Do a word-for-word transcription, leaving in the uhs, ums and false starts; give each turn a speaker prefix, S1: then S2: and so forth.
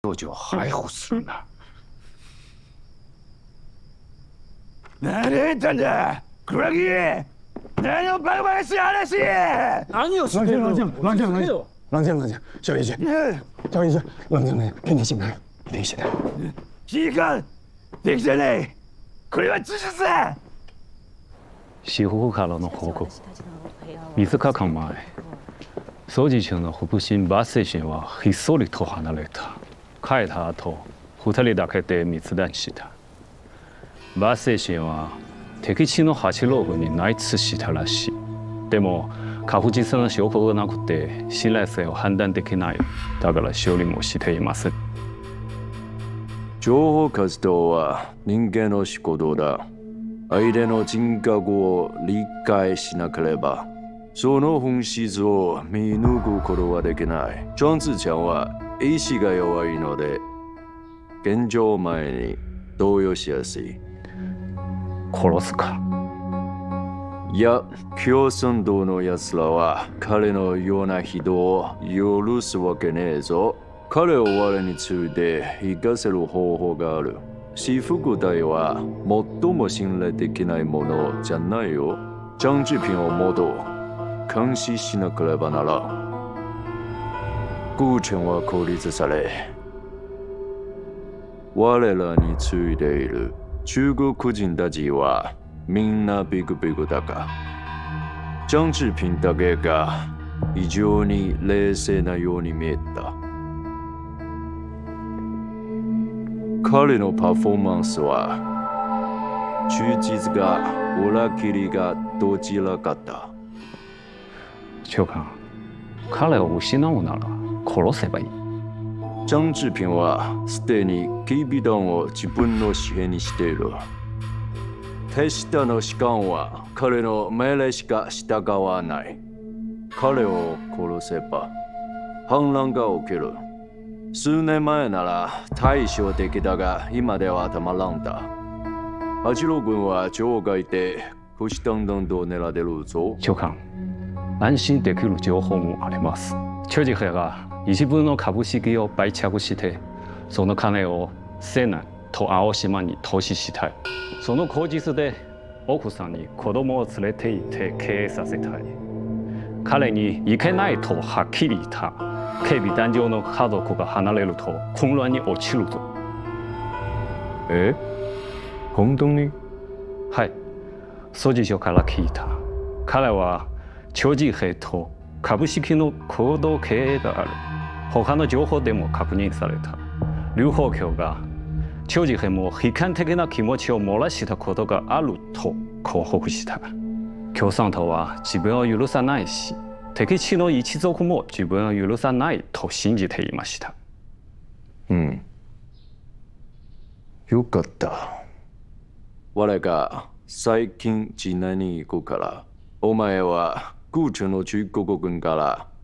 S1: 多久还胡思乱想？何言ったんだ、倉木！何をバカバカしい話！
S2: 何をしてるの？
S3: 冷静冷静冷静冷静冷静，小医生，小医生，冷静冷静，给你醒来，给你醒来。
S1: 指揮官、できてない。これは自殺だ。
S4: 司法からの報告。みっかかん前、掃除中の腹心バス精神はひっそりと離れた。帰った後、二人だけで密談した。バス精神は敵地の八郎軍に内通したらしい。でも確実な証拠がなくて信頼性を判断できない。だから処理もしていません。
S5: 情報活動は人間の仕事だ。相手の人格を理解しなければ、その本質を見抜くことはできない。庄司ちゃんは意志が弱いので、現状前に動揺しやすい。
S4: 殺すか？
S5: いや、共産党の奴らは彼のような人を許すわけねえぞ。彼を我について生かせる方法がある。私服隊は最も信頼できないものじゃないよ。張志平をもっと監視しなければならん。空権は孤立され、我らについている中国人たちはみんなビクビクだが、張志平だけが異常に冷静なように見えた。彼のパフォーマンスは忠実が裏切りがどちらかった。
S4: 長官、彼を失うなら殺せばいい。
S5: 張志平はすでに警備団を自分の支配にしている。手下の士官は彼の命令しか従わない。彼を殺せば反乱が起きる。数年前なら対処できたが、今ではたまらんだ。八郎軍は城外で虎視眈々と狙ってるぞ。
S4: 長官、安心できる情報もあります。長次兵が一部の株式を売却して、その金を西南と青島に投資したい。その口実で奥さんに子供を連れて行って経営させたい。彼にいけないとはっきり言った。警備団長の家族が離れると混乱に陥るぞ。
S5: え？本当に？
S4: はい。掃除所から聞いた。彼は長次兵と株式の行動経営がある。他の情報でも確認された。劉邦強が長次兵も悲観的な気持ちを漏らしたことがあると報告した。共産党は自分を許さないし、敵地の一族も自分を許さないと信じていました。
S5: うん。よかった。我が最近地内に行くから、お前は空中の中国軍から